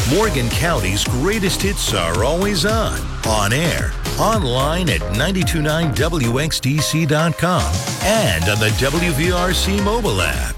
Morgan County's greatest hits are always on air, online at 929wxdc.com, and on the WVRC mobile app.